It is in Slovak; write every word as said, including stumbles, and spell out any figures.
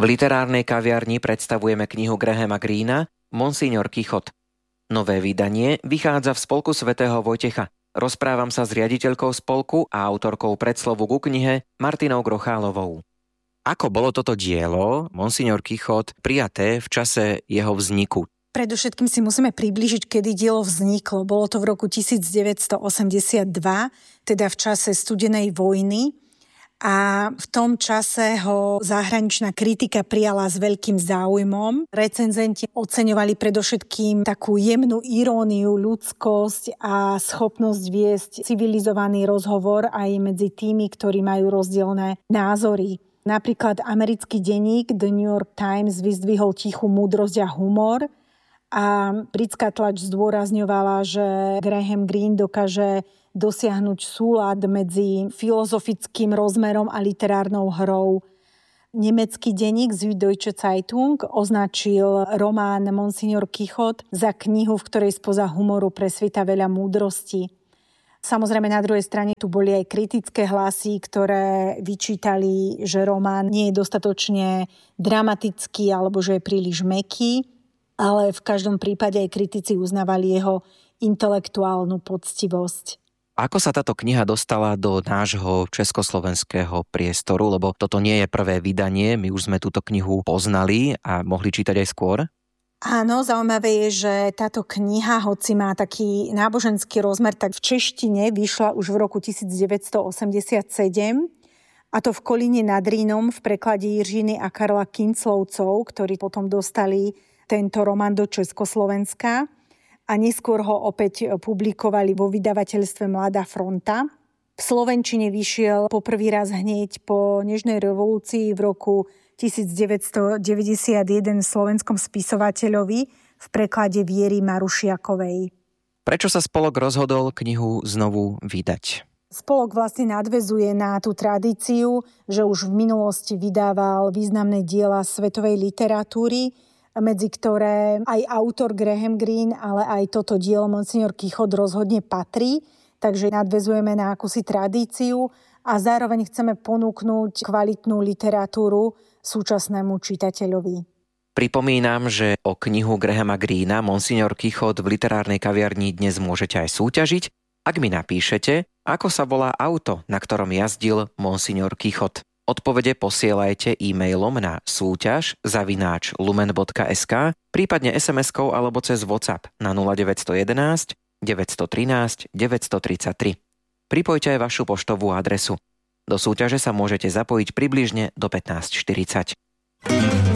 V literárnej kaviarni predstavujeme knihu Grahama Greena Monsignor Quichotte. Nové vydanie vychádza v spolku svätého Vojtecha. Rozprávam sa s riaditeľkou spolku a autorkou predslovu ku knihe Martinou Grochálovou. Ako bolo toto dielo Monsignor Quichotte prijaté v čase jeho vzniku? Predovšetkým si musíme priblížiť, kedy dielo vzniklo. Bolo to v roku devätnásťstoosemdesiatdva, teda v čase studenej vojny. A v tom čase ho zahraničná kritika prijala s veľkým záujmom. Recenzenti oceňovali predovšetkým takú jemnú iróniu, ľudskosť a schopnosť viesť civilizovaný rozhovor aj medzi tými, ktorí majú rozdielne názory. Napríklad americký denník The New York Times vyzdvihol tichú múdrosť a humor a britská tlač zdôrazňovala, že Graham Greene dokáže dosiahnuť súlad medzi filozofickým rozmerom a literárnou hrou. Nemecký denník Süddeutsche Zeitung označil román Monsignor Quichotte za knihu, v ktorej spoza humoru presvíta veľa múdrosti. Samozrejme, na druhej strane tu boli aj kritické hlasy, ktoré vyčítali, že román nie je dostatočne dramatický alebo že je príliš mäkký, ale v každom prípade aj kritici uznávali jeho intelektuálnu poctivosť. Ako sa táto kniha dostala do nášho československého priestoru, lebo toto nie je prvé vydanie, my už sme túto knihu poznali a mohli čítať aj skôr? Áno, zaujímavé je, že táto kniha, hoci má taký náboženský rozmer, tak v češtine vyšla už v roku devätnásťstoosemdesiatsedem, a to v Kolíne nad Rýnom v preklade Jiřiny a Karla Kinclovcov, ktorí potom dostali tento román do Československa. A neskôr ho opäť publikovali vo vydavateľstve Mladá fronta. V slovenčine vyšiel poprvý raz hneď po Nežnej revolúcii v roku devätnásťstodeväťdesiatjeden v slovenskom spisovateľovi v preklade Viery Marušiakovej. Prečo sa spolok rozhodol knihu znovu vydať? Spolok vlastne nadväzuje na tú tradíciu, že už v minulosti vydával významné diela svetovej literatúry, medzi ktoré aj autor Graham Greene, ale aj toto dielo Monsignor Quichotte rozhodne patrí. Takže nadväzujeme na akúsi tradíciu a zároveň chceme ponúknuť kvalitnú literatúru súčasnému čitateľovi. Pripomínam, že o knihu Grahama Greena Monsignor Quichotte v literárnej kaviarni dnes môžete aj súťažiť, ak mi napíšete, ako sa volá auto, na ktorom jazdil Monsignor Quichotte. Odpovede posielajte e-mailom na súťaž zavináč lumen bodka es ká, prípadne es em eskou alebo cez WhatsApp na nula deväť jeden jedna, deväť jedna tri, deväť tri tri. Pripojte aj vašu poštovú adresu. Do súťaže sa môžete zapojiť približne do pätnásť štyridsať.